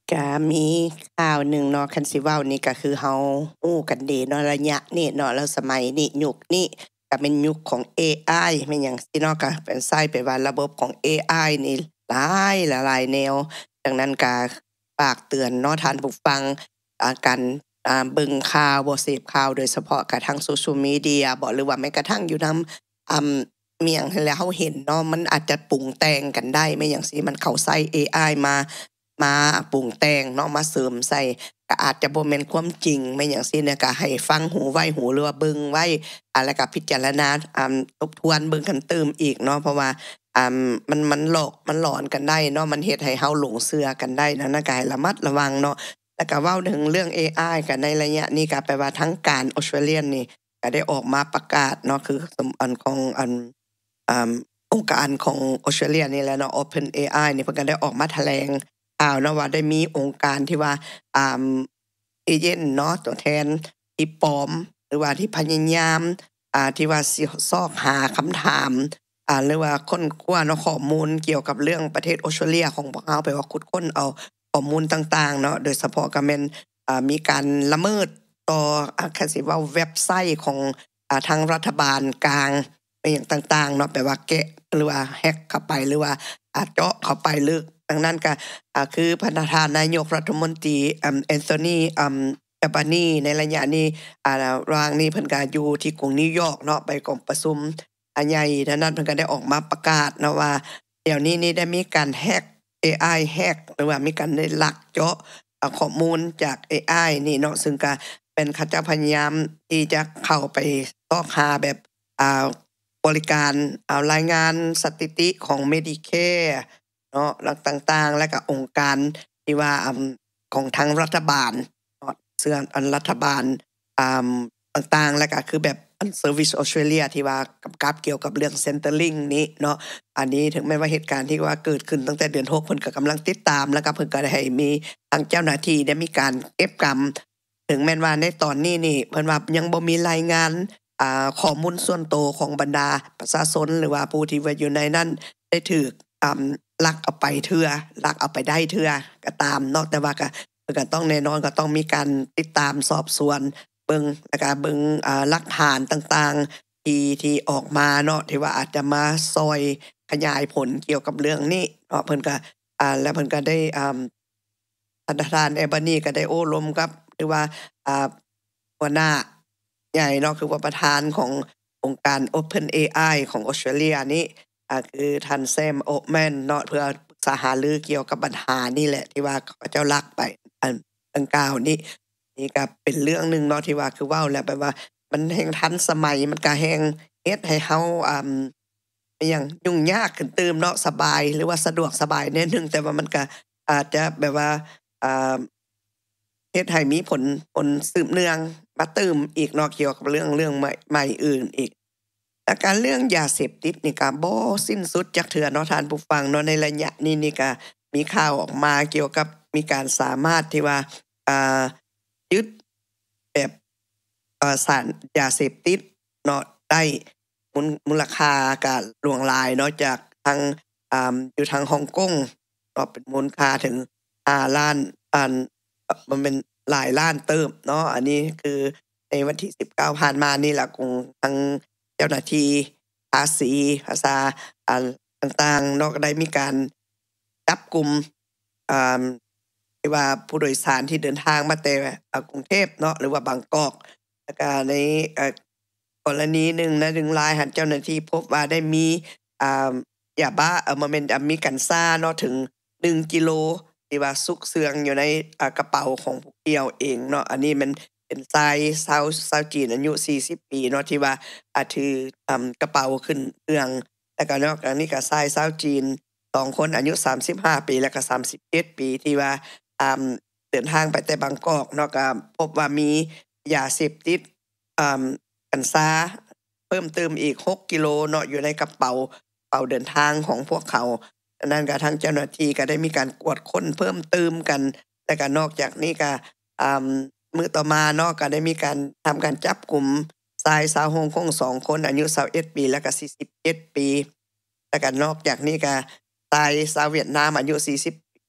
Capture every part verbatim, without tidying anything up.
ก็มีข่าวหนึ่งเนาะ คันสิเว้านี่ก็คือเรารู้กันดีเนาะ ระยะนี้เนาะ แล้วสมัยนี้ ยุคนี้ก็เป็นยุคของเอไอ แม่นหยังซี้เนาะ ก็เป็นใส่ไปว่าระบบของเอไอนี่หลายหลายหลายแนว ดังนั้นก็ฝากเตือนเนาะท่านผู้ฟัง อ่า การ อ่า เบิ่งข่าวบ่ เสพข่าว โดยเฉพาะก็ทาง Social Media บ่ หรือว่าแม้กระทั่งอยู่นำ อ่า อิหยังหั้นแหล้ว เราเห็นเนาะ มันอาจจะปรุงแต่งกันได้ แม่นหยังซี้ มันเข้าใส่เอไอมา มาปรุงแต่งเนาะ มาเสริมใส่ ก็อาจจะบ่แม่นความจริง แม่นหยังซี้เนี่ย ก็ให้ฟังหูไว้หู หรือว่าเบิ่งไว้ อ่า แล้วก็พิจารณา อ่า ทบทวนเบิ่งกันเติมอีกเนาะ เพราะว่า อ่า มัน มันหลอก มันหลอนกันได้เนาะ มันเฮ็ดให้เราหลงเชื่อกันได้ ดังนั้นก็ให้ระมัดระวังเนาะ แล้วก็เว้าถึงเรื่องเอไอ ก็ในระยะนี้ก็แปลว่าทางการออสเตรเลียนี่ก็ได้ออกมาประกาศเนาะ คือ สม อันของ อัน อ่า องค์การของออสเตรเลียนี่แหละเนาะ OpenAI นี่เพิ่นก็ได้ออกมาแถลงข่าวเนาะว่า ได้มีองค์การที่ว่า อ่า เอเจนต์เนาะ ตัวแทนที่ปลอม หรือว่าที่พยายาม อ่า ที่ว่าสิซอกหาคำถาม อ่า หรือว่าค้นคว้าเนาะข้อมูลเกี่ยวกับเรื่องประเทศออสเตรเลียของพวกเรา ไปว่าขุดค้นเอาข้อมูลต่าง ๆ เนาะ โดยเฉพาะก็แม่น อ่า มีการละเมิดต่อ อ่า คันสิเว้าเว็บไซต์ของ อ่า ทางรัฐบาลกลางอิหยังต่าง ๆ เนาะ แบบว่าแกะ หรือว่า hack เข้าไป หรือว่า อ่า เจาะเข้าไปลึก ดังนั้นก็ อ่า คือประธานนายกรัฐมนตรี อ่า Anthony อ่า Albanese ในระยะนี้ อ่า ระหว่างนี้เพิ่นก็อยู่ที่กรุงนิวยอร์กเนาะ ไปกองประชุม อ่า ใหญ่ ดังนั้นเพิ่นก็ได้ออกมาประกาศเนาะว่า เดี๋ยวนี้นี่ได้มีการ hack เอไอ hack หรือว่ามีการได้ลักเจาะ อ่า ข้อมูลจากเอไอนี่เนาะ ซึ่งก็เป็นเขาเจ้าพยายามที่จะเข้าไปซอกหาแบบ อ่า บริการ อ่า รายงานสถิติของ Medicare เนาะ แล้วต่าง ๆ แล้วก็องค์การที่ว่า อ่า ของทางรัฐบาลเนาะ เชื่ออันรัฐบาล อ่า ต่าง ๆ แล้วก็คือแบบ Service Australia ที่ว่ากำกับเกี่ยวกับเรื่อง Centrelink นี้เนาะ อันนี้ถึงแม้ว่าเหตุการณ์ที่ว่าเกิดขึ้นตั้งแต่เดือน หก เพิ่นก็กำลังติดตาม แล้วก็เพิ่นก็ได้ให้มีทางเจ้าหน้าที่ได้มีการเก็บกำ ถึงแม้นว่าในตอนนี้นี่เพิ่นว่ายังบ่มีรายงาน อ่า ข้อมูลส่วนตัวของบรรดาประชาชน หรือว่าผู้ที่ว่าอยู่ในนั้นได้ถูก อ่า ลักเอาไปเทื่อ ลักเอาไปได้เทื่อก็ตามเนาะ แต่ว่าก็ เพิ่นก็ต้องแน่นอน ก็ต้องมีการติดตามสอบสวนเบิ่ง แล้วก็เบิ่ง อ่า หลักฐานต่าง ๆ ที่ ที่ออกมาเนาะ ที่ว่าอาจจะมาช่วยขยายผลเกี่ยวกับเรื่องนี้เนาะ เพิ่นก็ อ่า แล้วเพิ่นก็ได้ อ่า ประธาน Albanese ก็ได้โอ้ร่มกับ หรือว่า อ่า หัวหน้าใหญ่เนาะ คือว่าประธานขององค์การ OpenAI ของออสเตรเลียนี้ อ่า คือท่าน Sam Altman เนาะ เพื่อปรึกษาหารือเกี่ยวกับปัญหานี่แหละ ที่ว่าเขาเจ้าลักไป อันดังกล่าวนี้ นี่ก็เป็นเรื่องหนึ่งเนาะ ที่ว่าคือเว้าแล้วแบบว่ามันแฮ่งทันสมัย มันก็แฮ่งเฮ็ดให้เรา อ่า อิหยัง ยุ่งยากขึ้นเติมเนาะ สบาย หรือว่าสะดวกสบายแหน่หนึ่ง แต่ว่ามันก็อาจจะแบบว่า อ่า เฮ็ดให้มีผล ผลสืบเนื่องมาเติมอีกเนาะ เกี่ยวกับเรื่อง เรื่องใหม่ ใหม่อื่นอีก แล้วก็เรื่องยาเสพติดนี่ก็บ่สิ้นสุดจักเทื่อเนาะท่านผู้ฟังเนาะ ในระยะนี้นี่ก็มีข่าวออกมาเกี่ยวกับมีการสามารถที่ว่า อ่า ยึดแบบ อ่า สารยาเสพติดเนาะได้ มูล มูลค่าก็หลวงหลายเนาะ จากทาง อ่า อยู่ทางฮ่องกงเนาะ เป็นมูลค่าถึง ห้าล้าน อัน อ บ่แม่นหลายล้านเติบเนาะ อันนี้คือในวันที่ สิบเก้า ผ่านมานี่แหละ ของทางเจ้าหน้าที่ภาษี ภาษา อ่า ต่าง ๆ เนาะ ก็ได้มีการจับกลุ่ม อ่า ที่ว่าผู้โดยสารที่เดินทางมาแต่ อ่า กรุงเทพเนาะ หรือว่าบางกอก แล้วก็ใน เอ่อ กรณีหนึ่งนะ หนึ่งรายหั้นเจ้าหน้าที่พบว่าได้มี อ่า ยาบ้า เอ่อ บ่แม่น อ่า มีกัญชาเนาะถึง หนึ่ง กิโลที่ว่าซุกเซื่องอยู่ใน อ่า กระเป๋าของผู้เกี่ยวเองเนาะ อันนี้มันเป็นชายชาว ชาวจีนอายุ สี่สิบ ปีเนาะ ที่ว่า อ่า ถือ อ่า กระเป๋าขึ้นเครื่อง แล้วก็นอกจากนี้ก็ชายชาวจีน สอง คนอายุ สามสิบห้า ปี แล้วก็ สามสิบเจ็ด ปี ที่ว่า อ่า เดินทางไปแต่บางกอกเนาะ ก็พบว่ามียาเสพติด อ่า กัญชาเพิ่มเติมอีก หก กิโลเนาะ อยู่ในกระเป๋า เป๋าเดินทางของพวกเขา ดังนั้นก็ทางเจ้าหน้าที่ก็ได้มีการกวดค้นเพิ่มเติมกัน แล้วก็นอกจากนี้ก็ อ่า มื้อต่อมาเนาะ ก็ได้มีการทำการจับกลุ่มชายชาวฮ่องกง สอง คนอายุ ยี่สิบเอ็ด ปี แล้วก็ สี่สิบเจ็ด ปี แล้วก็นอกจากนี้ก็ชายชาวเวียดนามอายุ สี่สิบ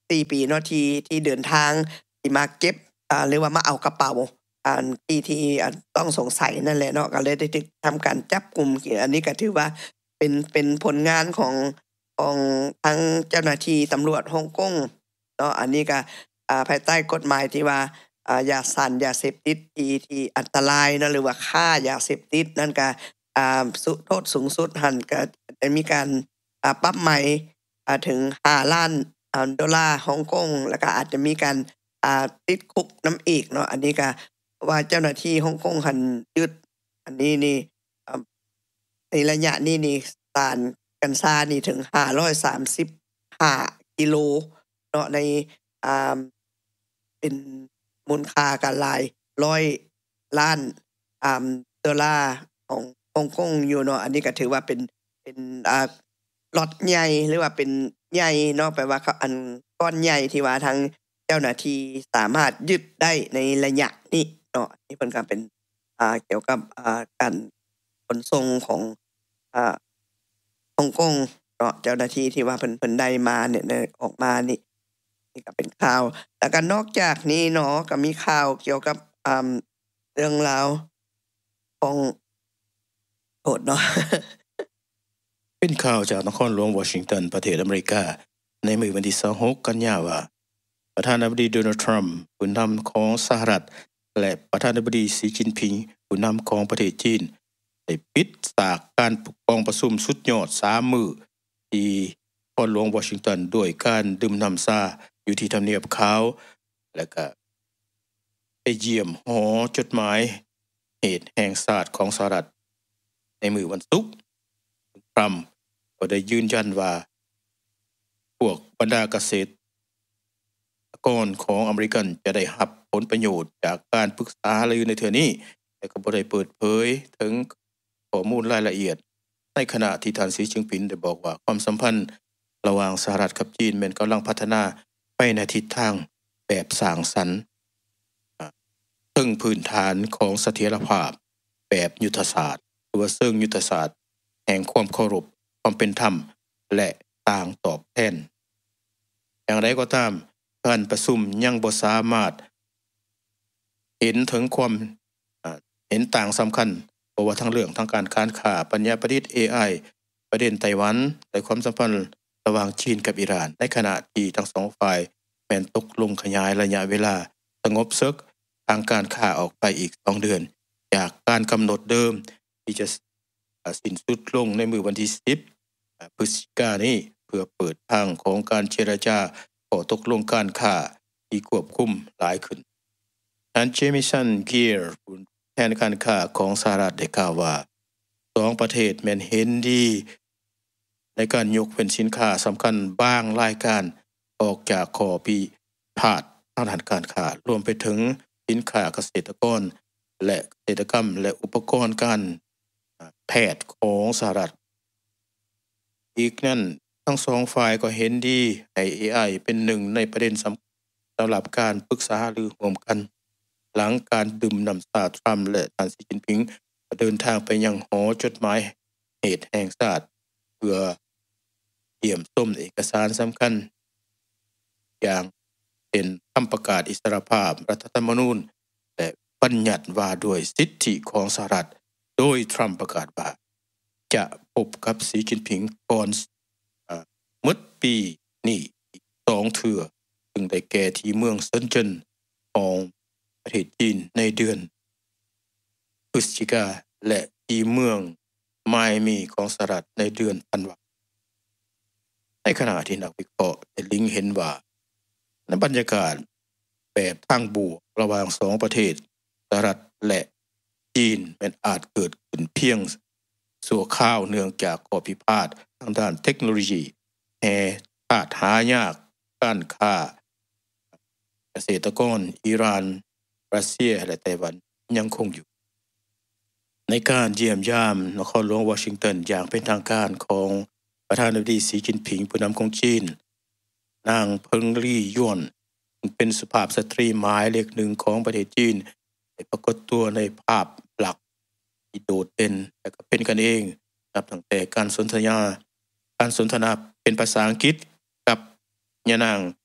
สี่ปีเนาะที่ที่เดินทางที่มาเก็บอ่าหรือว่ามาเอากระเป๋าอ่าที่ที่อ่าต้องสงสัยนั่นแหละเนาะก็เลยได้ทำการจับกุมอันนี้ก็ถือว่าเป็นเป็นผลงานของของทางเจ้าหน้าที่ตำรวจฮ่องกงเนาะอันนี้ก็อ่าภายใต้กฎหมายที่ว่าอ่ายาสั่นยาเสพติดที่ที่อันตรายเนาะหรือว่าฆ่ายาเสพติดนั่นก็อ่าสุโทษสูงสุดหั่นก็ได้มีการอ่าปรับใหม่อ่าถึงห้าล้านอ่าดอลลาร์ฮ่องกงแล้วก็อาจจะมีการอ่าติดคุกนำอีกเนาะอันนี้ก็ว่าเจ้าหน้าที่ฮ่องกงหั่นยึดอันนี้นี่อ่าในระยะนี้นี่สารกัญชานี่ถึงห้าร้อยสามสิบห้ากิโลเนาะในอ่าเป็นมูลค่าก็หลายร้อยล้านอ่าดอลลาร์ของฮ่องกงอยู่เนาะอันนี้ก็ถือว่าเป็นเป็นอ่าล็อตใหญ่หรือว่าเป็นใหญ่เนาะแปลว่าเขาอันก้อนใหญ่ที่ว่าทางเจ้าหน้าที่สามารถยึดได้ในระยะนี้เนาะนี่เพิ่นก็เป็นอ่าเกี่ยวกับอ่าการขนส่งของอ่าฮ่องกงเนาะเจ้าหน้าที่ที่ว่าเพิ่นเพิ่นได้มาเนี่ยได้ออกมานี่นี่ก็เป็นข่าวแล้วก็นอกจากนี้เนาะก็มีข่าวเกี่ยวกับอ่าเรื่องราวของโทษเนาะเป็นข่าวจากนครหลวงวอชิงตันประเทศอเมริกาในมื้อวันที่ยี่สิบหกกันยายนว่าประธานาธิบดีโดนัลด์ทรัมป์ผู้นำของสหรัฐและประธานาธิบดีสีจิ้นผิงผู้นำของประเทศจีนได้ปิดฉากการกองประชุมสุดยอดสามมื้อที่นครหลวงวอชิงตันด้วยการดื่มน้ำชาอยู่ที่ทำเนียบขาวและก็ไปเยี่ยมหอจดหมายเหตุแห่งชาติของสหรัฐในมื้อวันศุกร์ทรัมป์ก็ได้ยืนยันว่าพวกบรรดาเกษตรกรของอเมริกันจะได้รับผลประโยชน์จากการปรึกษาหารือในเทื่อนี้แต่ก็บ่ได้เปิดเผยถึงข้อมูลรายละเอียดในขณะที่ท่านสีจิ้นผิงได้บอกว่าความสัมพันธ์ระหว่างสหรัฐกับจีนแม้นกำลังพัฒนาไปในทิศทางแบบสร้างสรรค์ซึ่งพื้นฐานของเสถียรภาพแบบยุทธศาสตร์หรือว่าเชิงยุทธศาสตร์แห่งความเคารพความเป็นธรรมและต่างตอบแทนอย่างไรก็ตามการประชุมยังบ่สามารถเห็นถึงความเห็นต่างสำคัญเพราะว่าทั้งเรื่องทางการค้าค้าปัญญาประดิษฐ์ เอ ไอ ประเด็นไต้หวันและความสัมพันธ์ระหว่างจีนกับอิหร่านในขณะที่ทั้งสองฝ่ายแม้นตกลงขยายระยะเวลาสงบศึกทางการค้าออกไปอีกสองเดือนจากการกำหนดเดิมที่จะสิ้นสุดลงในมื้อวันที่สิบพฤศจิกายนนี้เพื่อเปิดทางของการเจรจาข้อตกลงการค้าที่ควบคุมหลายขึ้นท่านเจมิสันเกียร์แทนการค้าของสหรัฐได้กล่าวว่าสองประเทศแม้นเห็นดีในการยกเว้นสินค้าสำคัญบางรายการออกจากข้อพิพาททางด้านการค้ารวมไปถึงสินค้าเกษตรกรและเกษตรกรรมและอุปกรณ์การแพทย์ของสหรัฐอีกนั้นทั้งสองฝ่ายก็เห็นดีให้ เอ ไอ เป็นหนึ่งในประเด็นสำสำหรับการปรึกษาหารือร่วมกันหลังการดื่มน้ำชาทรัมป์และท่านสีจิ้นผิงเดินทางไปยังหอจดหมายเหตุแห่งชาติเพื่อเยี่ยมชมเอกสารสำคัญอย่างเป็นคำประกาศอิสรภาพรัฐธรรมนูญและบัญญัติว่าด้วยสิทธิของสหรัฐโดยทรัมป์ประกาศว่าจะพบกับสีจิ้นผิงก่อนหมดปีนี้สองเทื่อซึ่งได้แก่ที่เมืองเซินเจิ้นของประเทศจีนในเดือนพฤศจิกายนและที่เมืองไมอามีของสหรัฐในเดือนธันวาคมในขณะที่นักวิเคราะห์ได้ลิงเห็นว่าในบรรยากาศแบบทางบวกระหว่างสองประเทศสหรัฐและจีนมันอาจเกิดขึ้นเพียงชั่วคราวเนื่องจากข้อพิพาททางด้านเทคโนโลยีแห่ขาดหายากการค้าเกษตรกรอิหร่านรัสเซียและไต้หวันยังคงอยู่ในการเยี่ยมยามนครหลวงวอชิงตันอย่างเป็นทางการของประธานาธิบดีสีจิ้นผิงผู้นำของจีนนางเพิงลี่ย่วนเป็นสุภาพสตรีหมายเลขหนึ่งของประเทศจีนได้ปรากฏตัวในภาพหลักที่โดดเด่นและก็เป็นกันเองนับตั้งแต่การสนทนาการสนทนาเป็นภาษาอังกฤษกับยะนาง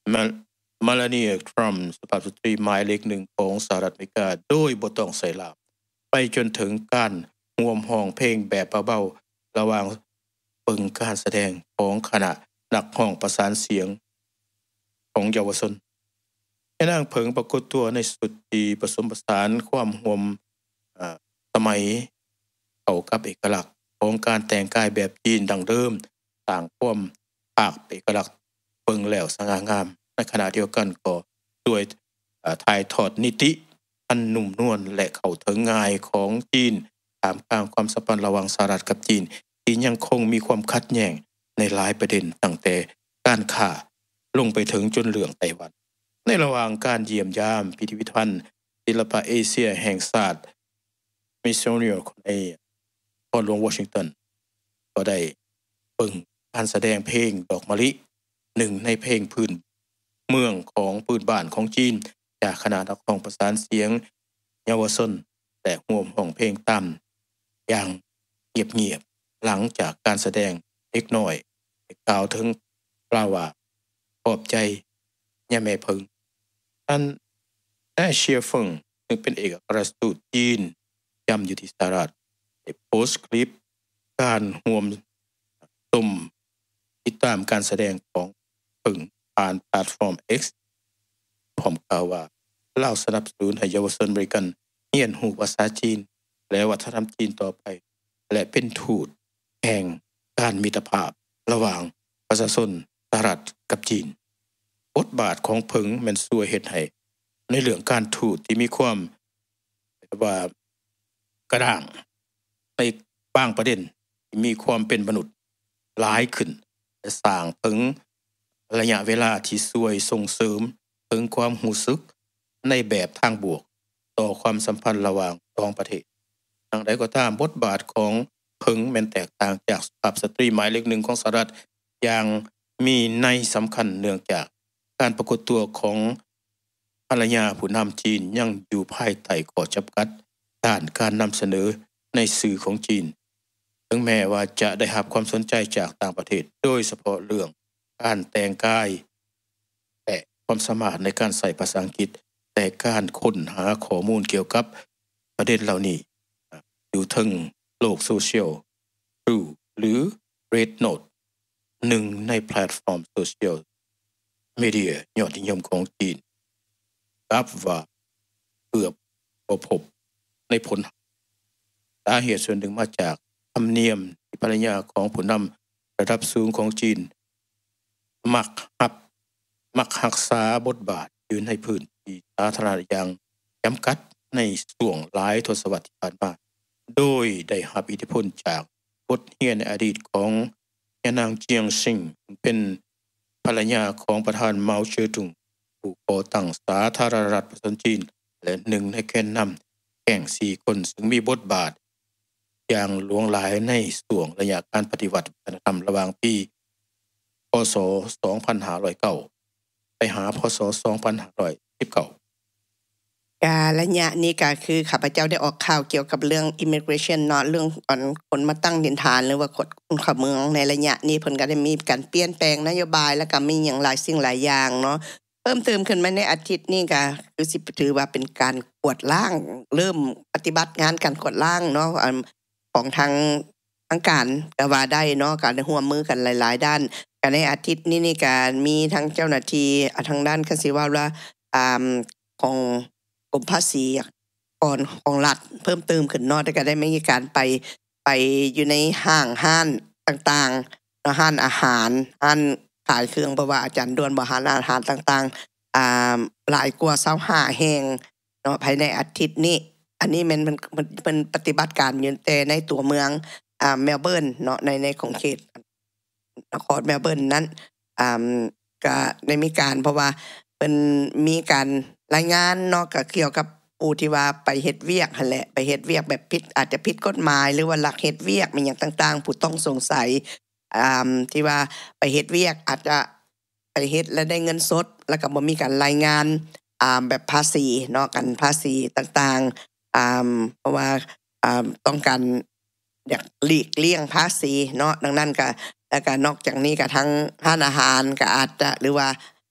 มาลานีทรัมป์สุภาพสตรีหมายเลขหนึ่งของสหรัฐอเมริกาโดยบ่ต้องใส่ลาบไปจนถึงการร่วมห้องเพลงแบบเบาๆระหว่างเบิ่งการแสดงของคณะนักร้องประสานเสียงของเยาวชนแม่นางเผิงปรากฏตัวในสุดที่ผสมผสานความร่วมสมัยเข้ากับเอกลักษณ์ของการแต่งกายแบบจีนดั้งเดิมสร้างความภาคเอกลักษณ์เบิ่งแล้วสง่างามในขณะเดียวกันก็ด้วยถ่ายทอดนิติอันนุ่มนวลและเข้าถึงง่ายของจีนท่ามกลางความสัมพันธ์ระหว่างสหรัฐกับจีนที่ยังคงมีความขัดแย้งในหลายประเด็นตั้งแต่การค้าลงไปถึงจนเรื่องไต้หวันในระหว่างการเยี่ยมยามพิพิธภัณฑ์ศิลปะเอเชียแห่งชาติมิสโซเนียในนครหลวงวอชิงตันก็ได้เบิ่งการแสดงเพลงดอกมะลิหนึ่งในเพลงพื้นเมืองของพื้นบ้านของจีนจากคณะนักร้องประสานเสียงเยาวชนแต่ร่วมห้องเพลงตามอย่างเงียบๆหลังจากการแสดงเล็กน้อยกล่าวถึงกล่าวว่าขอบใจย่าแม่เพิงอันแต้เชียเฟิงซึ่งเป็นเอกอัครราชทูตจีนจำอยู่ที่สหรัฐได้โพสต์คลิปการร่วมตุ่มติดตามการแสดงของเพิงผ่านแพลตฟอร์ม X พร้อมกล่าวว่าลาวสนับสนุนให้เยาวชนอเมริกันเรียนรู้ภาษาจีนและวัฒนธรรมจีนต่อไปและเป็นทูตแห่งการมิตรภาพระหว่างประชาชนสหรัฐกับจีนบทบาทของเพิงแม่นช่วยเฮ็ดให้ในเรื่องการทูตที่มีความว่ากระด้างในบางประเด็นที่มีความเป็นมนุษย์หลายขึ้นและสร้างเพิงระยะเวลาที่ช่วยส่งเสริมเพิงความรู้สึกในแบบทางบวกต่อความสัมพันธ์ระหว่างสองประเทศดังใดก็ตามบทบาทของเพิงแม้นแตกต่างจากสุภาพสตรีหมายเลขหนึ่งของสหรัฐอย่างมีนัยสำคัญเนื่องจากการปรากฏตัวของภรรยาผู้นำจีนยังอยู่ภายใต้ข้อจำกัดด้านการนำเสนอในสื่อของจีนถึงแม้ว่าจะได้รับความสนใจจากต่างประเทศโดยเฉพาะเรื่องการแต่งกายและความสามารถในการใส่ภาษาอังกฤษแต่การค้นหาข้อมูลเกี่ยวกับประเด็นเหล่านี้อยู่ทั้งโลกโซเชียล True หรือ Red Note หนึ่งในแพลตฟอร์มโซเชียลมีเดียยอดนิยมของจีนกับว่าเกือบบ่พบในผลสาเหตุส่วนหนึ่งมาจากธรรมเนียมที่ภรรยาของผู้นำระดับสูงของจีนมักรับมักรักษาบทบาทอยู่ในพื้นที่สาธารณะอย่างจำกัดในช่วงหลายทศวรรษที่ผ่านมาโดยได้รับอิทธิพลจากบทเรียนในอดีตของนางเจียงซิงเป็นภรรยาของประธานเหมาเจ๋อตุงผู้ก่อตั้งสาธารณรัฐประชาชนจีนและหนึ่งในแกนนำแก่งสี่คนซึ่งมีบทบาทอย่างหลวงหลายในช่วงระยะการปฏิวัติวัฒนธรรมระหว่างปีพ.ศ. สองพันห้าร้อยเก้าไปหาพ.ศ. สองพันห้าร้อยสิบเก้าการะยะนี้ก็คือข้าพเจ้าได้ออกข่าวเกี่ยวกับเรื่อง immigration เนาะเรื่องก่อนคนมาตั้งดินฐานหรือว่าคนเข้าเมืองในระยะนี้เพิ่นก็ได้มีการเปลี่ยนแปลงนโยบายแล้วก็มีหยังหลายสิ่งหลายอย่างเนาะเพิ่มเติมขึ้นมาในอาทิตย์นี้ก็คือสิถือว่าเป็นการกวดล้างเริ่มปฏิบัติงานการกวดล้างเนาะของทางทางการก็ว่าได้เนาะการร่วมมือกันหลายๆด้านก็ในอาทิตย์นี้นี่ก็มีทั้งเจ้าหน้าที่ทางด้านคันสิว่าว่าอ่าของกรมภาษีก่อนของรัฐเพิ่มเติมขึ้นเนาะแต่ก็ได้มีการไปไปอยู่ในห้างห้านต่างๆเนาะห้านอาหารห้านขายเครื่องเพราะว่าอาจารย์ดวนบ่หารอาหารต่างๆอ่าหลายกว่ายี่สิบห้าแห่งเนาะภายในอาทิตย์นี้อันนี้มันมันมันเป็นปฏิบัติการอยู่แต่ในตัวเมืองอ่าเมลเบิร์นเนาะในในของเขตนครเมลเบิร์นนั้นอ่าก็ได้มีการเพราะว่าเพิ่นมีการรายงานเนาะก็เกี่ยวกับผู้ที่ว่าไปเฮ็ดเวียกหั่นแหละไปเฮ็ดเวียกแบบผิดอาจจะผิดกฎหมายหรือว่าลักเฮ็ดเวียกมีหยังต่างๆผู้ต้องสงสัยอ่าที่ว่าไปเฮ็ดเวียกอาจจะไปเฮ็ดแล้วได้เงินสดแล้วก็บ่มีการรายงานอ่าแบบภาษีเนาะกันภาษีต่างๆอ่าเพราะว่าอ่าต้องการอยากหลีกเลี่ยงภาษีเนาะดังนั้นก็แล้วก็นอกจากนี้ก็ทั้งร้านอาหารก็อาจจะหรือว่า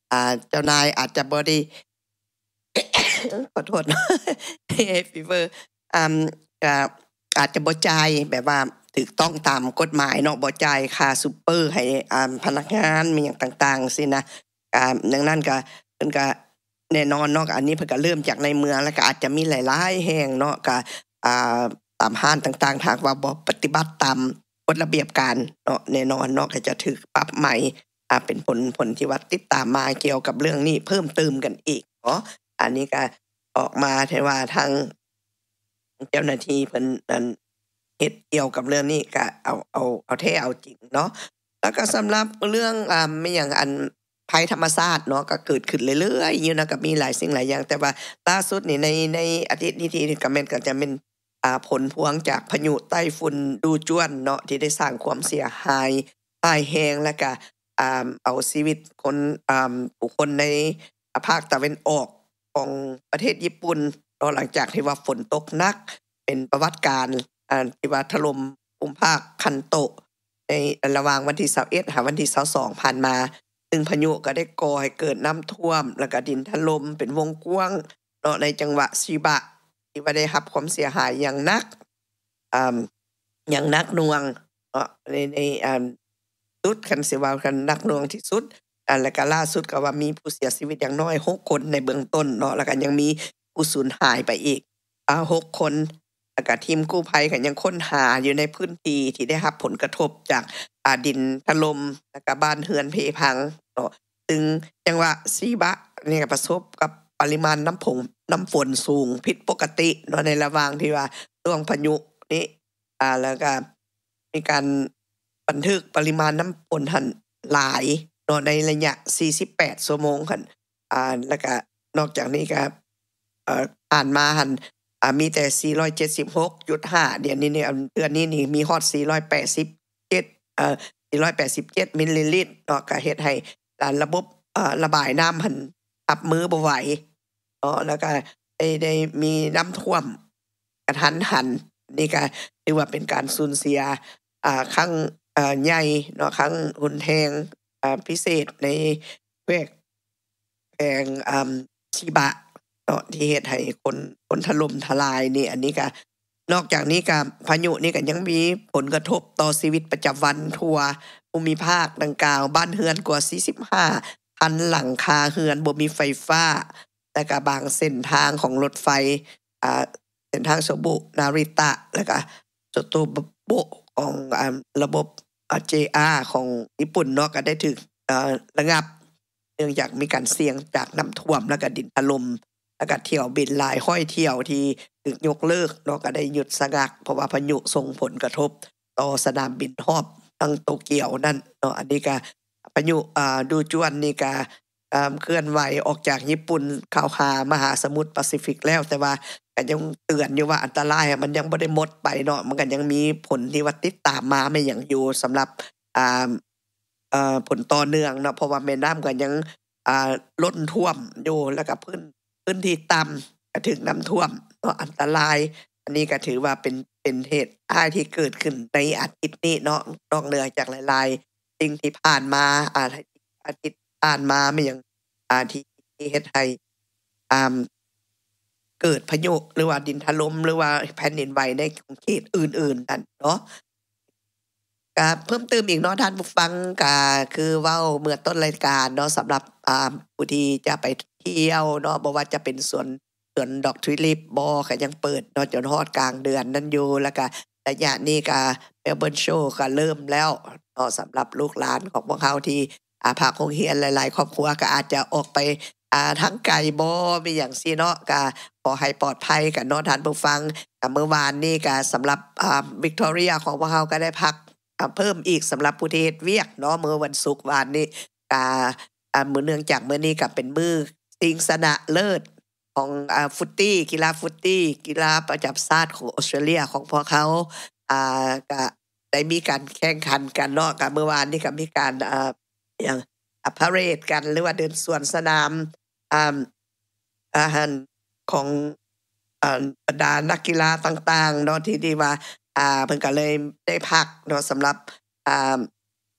อ่าเจ้านายอาจจะบ่ได้ ขอโทษ ฟีเวอร์อ่าก็อาจจะบ่จ่ายแบบว่าถูกต้องตามกฎหมายเนาะบ่จ่ายค่าซูเปอร์ให้อ่าพนักงานมีหยังต่างๆสินะอ่าดังนั้นก็เพิ่นก็แน่นอนเนาะอันนี้เพิ่นก็เริ่มจากในเมืองแล้วก็อาจจะมีหลายๆแห่งเนาะก็อ่าตามห้างต่างๆหากว่าบ่ปฏิบัติตามกฎระเบียบการเนาะแน่นอนเนาะก็จะถูกปรับใหม่อ่าเป็นผลผลที่ว่าติดตามมาเกี่ยวกับเรื่องนี้เพิ่มเติมกันอีกเนาะอันนี้ก็ออกมาที่ว่าทางเจ้าหน้าที่เพิ่นนั่นเฮ็ดเกี่ยวกับเรื่องนี้ก็เอาเอาเอาแท้เอาจริงเนาะแล้วก็สำหรับเรื่องอ่ามีหยังอันภัยธรรมชาติเนาะก็เกิดขึ้นเรื่อยๆอยู่นะก็มีหลายสิ่งหลายอย่างแต่ว่าล่าสุดนี่ในในอาทิตย์นี้ที่ก็แม่นก็จะเป็นอ่าผลพวงจากพายุไต้ฝุ่นดูจ้วนเนาะที่ได้สร้างความเสียหายร้ายแรงแล้วก็อ่าเอาชีวิตคนอ่าผู้คนในภาคตะวันออกของประเทศญี่ปุ่นเนาะหลังจากที่ว่าฝนตกหนักเป็นประวัติการณ์อ่าที่ว่าถล่มภูมิภาคคันโตะในระหว่างวันที่ยี่สิบเอ็ดหาวันที่ยี่สิบสองผ่านมาซึ่งพายุก็ได้ก่อให้เกิดน้ำท่วมแล้วก็ดินถล่มเป็นวงกว้างเนาะในจังหวัดชิบะที่ว่าได้รับความเสียหายอย่างหนักอ่าอย่างหนักหน่วงเนาะในในอ่าสุดคันสิว่ากันหนักหน่วงที่สุดอ่าแล้วก็ล่าสุดก็ว่ามีผู้เสียชีวิตอย่างน้อยหกคนในเบื้องต้นเนาะแล้วก็ยังมีผู้สูญหายไปอีกอ่าหกคนแล้วก็ทีมกู้ภัยก็ยังค้นหาอยู่ในพื้นที่ที่ได้รับผลกระทบจากอ่าดินถล่มแล้วก็บ้านเรือนเพพังเนาะซึ่งจังหวัดชิบะนี่ก็ประสบกับปริมาณน้ำผงน้ำฝนสูงผิดปกติเนาะในระหว่างที่ว่าช่วงพายุนี้อ่าแล้วก็มีการบันทึกปริมาณน้ำฝนหั่นหลายเนาะในระยะสี่สิบแปดชั่วโมงคั่นอ่าแล้วก็นอกจากนี้ก็เอ่อผ่านมาหั่นอ่ามีแต่ สี่ร้อยเจ็ดสิบหกจุดห้า เดือนนี้เนี่ยเดือนนี้นี่มีฮอด สี่ร้อยแปดสิบเจ็ดเอ่อสี่ร้อยแปดสิบเจ็ด มิลลิลิตรเนาะก็เฮ็ดให้อ่าระบบอ่าระบายน้ำหั่นรับมือบ่ไหวเนาะแล้วก็ได้ได้มีน้ำท่วมกระทันหันนี่ก็ถือว่าเป็นการสูญเสียอ่าครั้งอ่าใหญ่เนาะครั้งรุนแรงอ่าพิเศษในแวกแห่งอ่าชิบะเนาะที่เฮ็ดให้คนคนถล่มทลายนี่อันนี้ก็นอกจากนี้ก็พายุนี่ก็ยังมีผลกระทบต่อชีวิตประจำวันทั่วภูมิภาคดังกล่าวบ้านเรือนกว่าสี่สิบห้าพันหลังคาเรือนบ่มีไฟฟ้าและก็บางเส้นทางของรถไฟอ่าเส้นทางโซบุนาริตะแล้วก็โจโตโบะของอ่าระบบอ่า เจ อาร์ ของญี่ปุ่นเนาะก็ได้ถูกเอ่อระงับเนื่องจากมีการเสี่ยงจากน้ำท่วมแล้วก็ดินถล่มแล้วก็เที่ยวบินหลายร้อยเที่ยวที่ถูกยกเลิกเนาะก็ได้หยุดชะงักเพราะว่าพายุส่งผลกระทบต่อสนามบินฮอบทั้งโตเกียวนั่นเนาะอันนี้ก็พายุอ่าดูจ้วนนี่ก็อ่าเคลื่อนไหวออกจากญี่ปุ่นเข้าหามหาสมุทรแปซิฟิกแล้วแต่ว่าก็ยังเตือนอยู่ว่าอันตรายอะมันยังบ่ได้หมดไปเนาะมันก็ยังมีผลที่ว่าติดตามมาไม่หยังอยู่สำหรับอ่าเอ่อผลต่อเนื่องเนาะเพราะว่าแม่น้ำก็ยังอ่าล้นท่วมอยู่แล้วก็พื้นพื้นที่ต่ำก็ถูกน้ำท่วมเนาะอันตรายอันนี้ก็ถือว่าเป็นเป็นเหตุร้ายที่เกิดขึ้นในอาทิตย์นี้เนาะนอกเหนือจากหลายๆสิ่งที่ผ่านมาอ่าอาทิตย์ผ่านมาไม่หยังอ่าที่ที่เฮ็ดให้อ่า เกิดพายุหรือว่าดินถล่มหรือว่าแผ่นดินไหวในเขตอื่นๆนั่นเนาะก็เพิ่มเติมอีกเนาะท่านผู้ฟังก็คือเว้าเมื่อต้นรายการเนาะสำหรับอ่าผู้ที่จะไปเที่ยวเนาะบ่ว่าจะเป็นสวนสวนดอกทิวลิปบ่ก็ยังเปิดเนาะจนฮอดกลางเดือนนั้นอยู่แล้วก็ระยะนี้ก็ Melbourne Show ก็เริ่มแล้วเนาะสำหรับลูกหลานของพวกเราที่อ่าภาคโรงเรียนหลายๆครอบครัวก็อาจจะออกไปอ่าทางไกลบ่มีหยังซี้เนาะก็ขอให้ปลอดภัยกันเนาะท่านผู้ฟังก็เมื่อวานนี้ก็สำหรับอ่า Victoria ของพวกเราก็ได้พัก อ่าเพิ่มอีกสำหรับผู้ที่เฮ็ดเวียกเนาะมื้อวันศุกร์วานนี้อ่าอ่ามื้อเนื่องจากมื้อนี้ก็เป็นมื้อชิงชนะเลิศของอ่าฟุตตี้กีฬาฟุตตี้กีฬาประจำชาติของออสเตรเลียของพวกเขาอ่าก็ได้มีการแข่งขันกันเนาะก็เมื่อวานนี้ก็มีการอ่าหยังอ่า parade กันหรือว่าเดินสวนสนามอ่าอาหารของอ่าบรรดานักกีฬาต่างๆเนาะที่ที่ว่า อ่าเพิ่นก็เลยได้พักเนาะสำหรับอ่า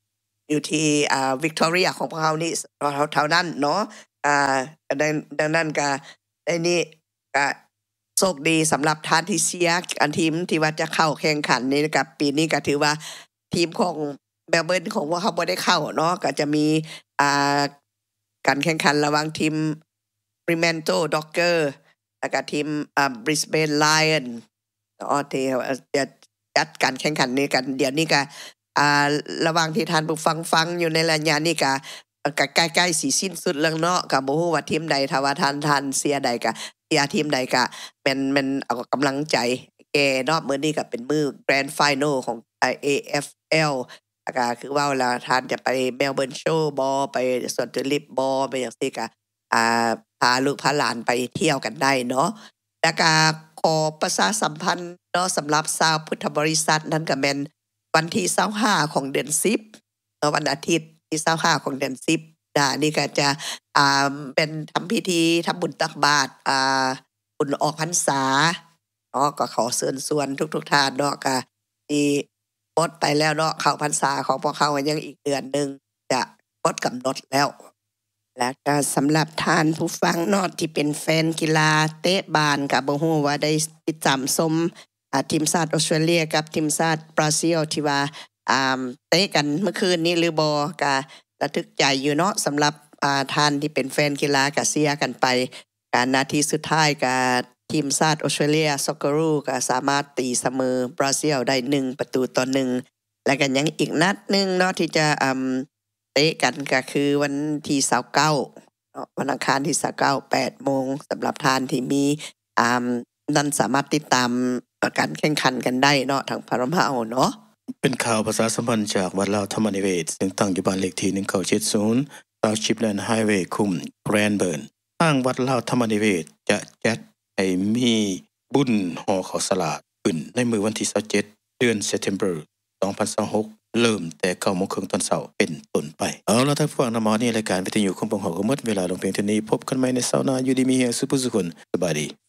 อยู่ที่อ่าวิกตอเรียของพวกเขานี่เท่านั้นเนาะอ่าดังดังนั้นก็ไอ้นี่ก็โชคดีสำหรับท่านที่เชียร์อันทีมที่ว่าจะเข้าแข่งขันนี่กับปีนี้ก็ถือว่าทีมของเมลเบิร์นของพวกเขาบ่ได้เข้าเนาะก็จะมีอ่าการแข่งขันระหว่างทีม Fremantle Dockers แล้วก็ทีมอ่า Brisbane Lions เนาะที่จะจัดการแข่งขันนี้กันเดี๋ยวนี้ก็อ่าระหว่างที่ท่านผู้ฟังฟังอยู่ในระยะนี้ก็ก็ใกล้ๆสิสิ้นสุดแล้วเนาะก็บ่ฮู้ว่าทีมใดถ้าว่าท่านท่านเสียใดก็เสียทีมใดก็แม่นแม่นเอากำลังใจแก่เนาะมื้อนี้ก็เป็นมื้อ Grand Final ของ เอ เอฟ แอล ก็คือว่าเวลาท่านจะไปเมลเบิร์นโชว์บ่ไปสวนทิวลิปบ่ไปจังซี่ก็อ่าพาลูกพาหลานไปเที่ยวกันได้เนาะแล้วก็ขอประชาสัมพันธ์เนาะสำหรับชาวพุทธบริษัทนั้นก็แม่นวันที่ยี่สิบห้าของเดือนสิบเนาะวันอาทิตย์ที่ยี่สิบห้าของเดือนสิบน่ะนี่ก็จะอ่าเป็นทำพิธีทำบุญตักบาตรอ่าบุญออกพรรษาเนาะก็ขอเชิญชวนทุกๆท่านเนาะก็ที่หมดไปแล้วเนาะเข้าพรรษาของพวกเขายังอีกเดือนนึงจะหมดกำหนดแล้วแล้วก็สำหรับท่านผู้ฟังเนาะที่เป็นแฟนกีฬาเตะบาสก็บ่ฮู้ว่าได้ติดตามชมอ่าทีมชาติออสเตรเลียกับทีมชาติบราซิลที่ว่าอ่าเตะกันเมื่อคืนนี้หรือบ่ก็ระทึกใจอยู่เนาะสำหรับอ่าท่านที่เป็นแฟนกีฬาก็เชียร์กันไปการนาทีสุดท้ายก็ทีมชาติออสเตรเลียซ็อกเกอรูก็สามารถตีเสมอบราซิลได้หนึ่งประตูต่อหนึ่งแล้วก็ยังอีกนัดนึงเนาะที่จะอ่าเตะกันก็คือวันที่ยี่สิบเก้าเนาะวันอังคารที่ยี่สิบเก้า แปดโมงสำหรับท่านที่มีอ่านั่นสามารถติดตามการแข่งขันกันได้เนาะทางพารามเอาเนาะเป็นข่าวประชาสัมพันธ์จากวัดลาวธรรมนิเวศซึ่งตั้งอยู่บ้านเลขที่หนึ่งเก้าเจ็ดศูนย์ South Shipland Highway คุม Cranbourne ทางวัดลาวธรรมนิเวศจะจัดให้มีบุญห่อข้าวสลากขึ้นในมื้อวันที่ยี่สิบเจ็ดเดือน September สองพันยี่สิบหกเริ่มแต่เก้าโมงครึ่งตอนเช้าเป็นต้นไปเอาล่ะท่านผู้ฟังนำมานี่รายการวิทยุของผมเฮาก็หมดเวลาลงเพียงเท่านี้พบกันใหม่ในเช้าหน้าอยู่ดีมีแรงสุขสุขสบายดี